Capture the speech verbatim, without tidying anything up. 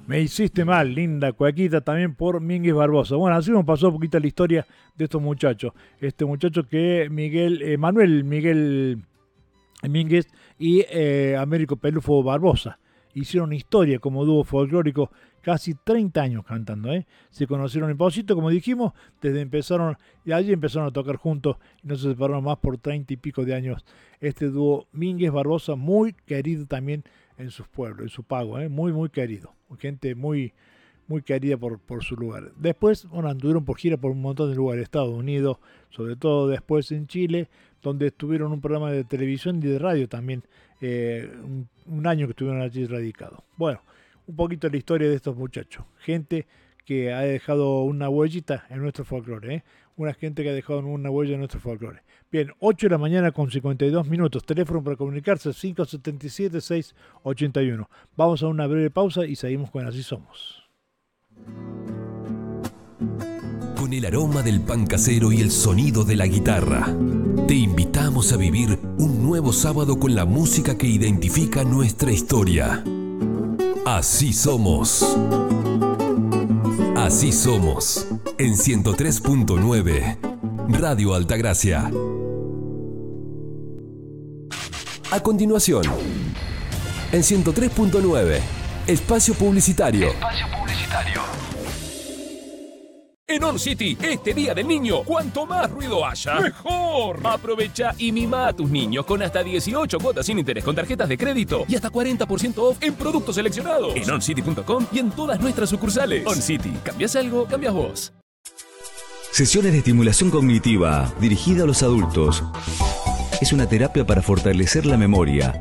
Me hiciste mal, linda cuequita, también por Mínguez Barbosa. Bueno, así nos pasó un poquito la historia de estos muchachos. Este muchacho que Miguel, eh, Manuel Miguel Mínguez y eh, Américo Pelufo Barbosa hicieron historia como dúo folclórico, casi treinta años cantando, ¿eh? Se conocieron en Pocito, como dijimos, desde empezaron, y allí empezaron a tocar juntos y no se separaron más por treinta y pico de años. Este dúo Mínguez Barbosa, muy querido también en sus pueblos, en su pago, ¿eh? Muy, muy querido. Gente muy, muy querida por, por su lugar. Después, bueno, anduvieron por gira por un montón de lugares, Estados Unidos, sobre todo después en Chile, donde tuvieron un programa de televisión y de radio también, eh, un, un año que estuvieron allí radicados. Bueno, un poquito la historia de estos muchachos. Gente que ha dejado una huellita en nuestro folclore, ¿eh? Una gente que ha dejado una huella en nuestro folclore. Bien, ocho de la mañana con cincuenta y dos minutos. Teléfono para comunicarse cinco siete siete, seis ocho uno. Vamos a una breve pausa y seguimos con Así Somos. Con el aroma del pan casero y el sonido de la guitarra, te invitamos a vivir un nuevo sábado con la música que identifica nuestra historia. Así somos. Así somos. En ciento tres punto nueve, Radio Altagracia. A continuación, en ciento tres punto nueve, Espacio Publicitario. Espacio Publicitario. En On City, este Día del Niño, cuanto más ruido haya, ¡mejor! Aprovecha y mima a tus niños con hasta dieciocho cuotas sin interés con tarjetas de crédito y hasta cuarenta por ciento off en productos seleccionados. En on city punto com y en todas nuestras sucursales. On City, ¿cambias algo? Cambias vos. Sesiones de estimulación cognitiva dirigida a los adultos. Es una terapia para fortalecer la memoria,